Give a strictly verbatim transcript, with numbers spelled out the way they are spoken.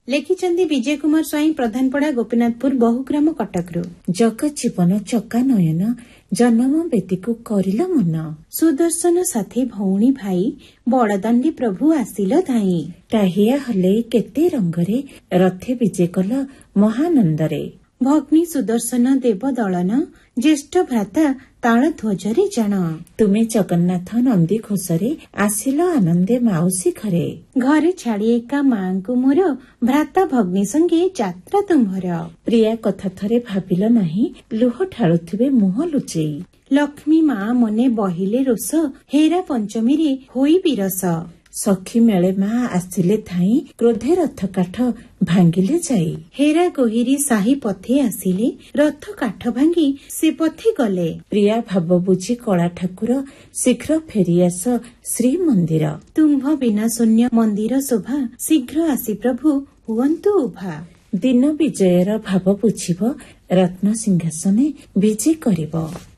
ଲେଖିଛନ୍ତି ବିଜୟ କୁମାର ସ୍ୱାଇଁ, ପ୍ରଧାନପଡ଼ା, ଗୋପୀନାଥପୁର, ବହୁଗ୍ରାମ, କଟକରୁ। ଜଗତ ଜୀବନ ଚକା ନୟନ, ଜନମ ବେଦୀକୁ କରିଲ ମନ। ସୁଦର୍ଶନ ସାଥୀ ଭଉଣୀ ଭାଇ, ବଡ଼ଦାଣ୍ଡି ପ୍ରଭୁ ଆସିଲ ଧାଇଁ। ଟାହିଆ ହଲେଇ କେତେ ରଙ୍ଗରେ, ରଥେ ବିଜେ କଲ ମହାନନ୍ଦରେ। ଭଗ୍ନୀ ସୁଦର୍ଶନ ଦେବ ଦଳନ, ଜ୍ୟେଷ୍ଠ ଭ୍ରାତା ତାଳ ଧ୍ୱଜରେ ଜଣ। ତୁମେ ଜଗନ୍ନାଥ ନନ୍ଦୀ ଘୋଷରେ, ଆସିଲ ଆନନ୍ଦେ ମାଉସୀ ଘରେ। ଘରେ ଛାଡ଼ି ଏକା ମାଙ୍କୁ ମୋର, ଭ୍ରାତା ଭଗ୍ନୀ ସଙ୍ଗେ ଯାତ୍ରା ତୁମ୍ଭର। ପ୍ରିୟା କଥା ଥରେ ଭାବିଲ ନାହିଁ, ଲୁହ ଢାଳୁଥିବେ ମୁହଁ ଲୁଚେଇ। ଲକ୍ଷ୍ମୀ ମା ମନେ ବହିଲେ ରୋଷ, ହେରା ପଞ୍ଚମୀରେ ହୋଇ ବିରସ। ସଖୀ ମେଳେ ମା ଆସିଲେ ଥାଇଁ, କ୍ରୋଧେ ରଥ କାଠ ଭାଙ୍ଗିଲେ ଯାଇ। ହେରା ଗୋହିରୀ ସାହି ପଥେ ଆସିଲେ, ରଥ କାଠ ଭାଙ୍ଗି ସେ ପଥେ ଗଲେ। ପ୍ରିୟା ଭାବ ବୁଝି କଳା ଠାକୁର, ଶୀଘ୍ର ଫେରିଆସ ଶ୍ରୀମନ୍ଦିର। ତୁମ୍ଭ ବିନା ଶୂନ୍ୟ ମନ୍ଦିର ଶୋଭା, ଶୀଘ୍ର ଆସି ପ୍ରଭୁ ହୁଅନ୍ତୁ ଉଭା। ଦିନ ବିଜୟର ଭାବ ବୁଝିବ, ରତ୍ନ ସିଂହାସନେ ବିଜେ କରିବ।